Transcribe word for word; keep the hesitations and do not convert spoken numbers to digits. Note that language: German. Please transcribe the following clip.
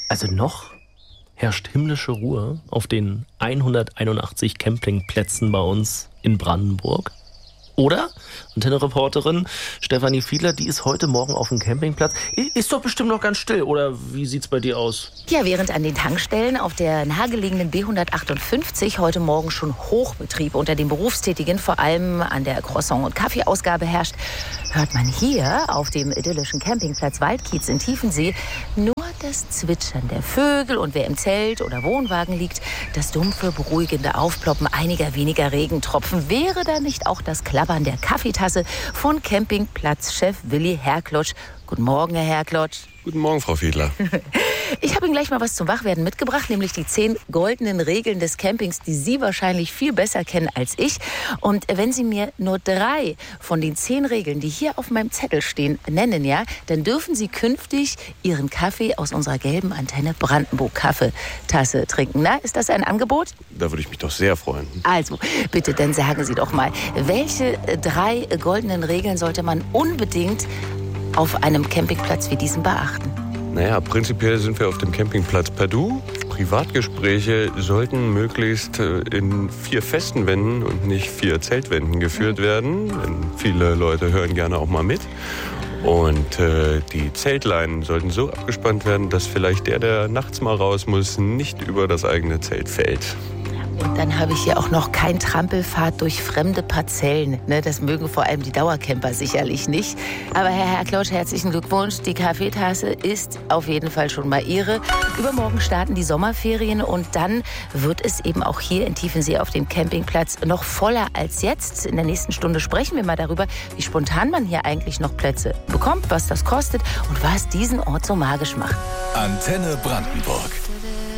Also noch herrscht himmlische Ruhe auf den hunderteinundachtzig Campingplätzen bei uns in Brandenburg. Oder? Antenne-Reporterin Stefanie Fiedler, die ist heute Morgen auf dem Campingplatz. Ist doch bestimmt noch ganz still, oder wie sieht's bei dir aus? Ja, während an den Tankstellen auf der nahegelegenen B hundertachtundfünfzig heute Morgen schon Hochbetrieb unter den Berufstätigen, vor allem an der Croissant- und Kaffeeausgabe herrscht, hört man hier auf dem idyllischen Campingplatz Waldkiez in Tiefensee nur das Zwitschern der Vögel und wer im Zelt oder Wohnwagen liegt, das dumpfe, beruhigende Aufploppen einiger weniger Regentropfen. Wäre da nicht auch das Klappern der Kaffeetasse von Campingplatzchef Willi Herklotsch? Guten Morgen, Herr Herklotsch. Guten Morgen, Frau Fiedler. Ich habe Ihnen gleich mal was zum Wachwerden mitgebracht, nämlich die zehn goldenen Regeln des Campings, die Sie wahrscheinlich viel besser kennen als ich. Und wenn Sie mir nur drei von den zehn Regeln, die hier auf meinem Zettel stehen, nennen, ja, dann dürfen Sie künftig Ihren Kaffee aus unserer gelben Antenne Brandenburg Kaffeetasse trinken. Na, ist das ein Angebot? Da würde ich mich doch sehr freuen. Also, bitte, dann sagen Sie doch mal, welche drei goldenen Regeln sollte man unbedingt auf einem Campingplatz wie diesem beachten? Naja, prinzipiell sind wir auf dem Campingplatz per Du. Privatgespräche sollten möglichst in vier festen Wänden und nicht vier Zeltwänden geführt werden. Denn viele Leute hören gerne auch mal mit. Und äh, die Zeltleinen sollten so abgespannt werden, dass vielleicht der, der nachts mal raus muss, nicht über das eigene Zelt fällt. Und dann habe ich hier auch noch kein Trampelfahrt durch fremde Parzellen. Ne, das mögen vor allem die Dauercamper sicherlich nicht. Aber Herr Herklotsch, herzlichen Glückwunsch. Die Kaffeetasse ist auf jeden Fall schon mal Ihre. Übermorgen starten die Sommerferien und dann wird es eben auch hier in Tiefensee auf dem Campingplatz noch voller als jetzt. In der nächsten Stunde sprechen wir mal darüber, wie spontan man hier eigentlich noch Plätze bekommt, was das kostet und was diesen Ort so magisch macht. Antenne Brandenburg.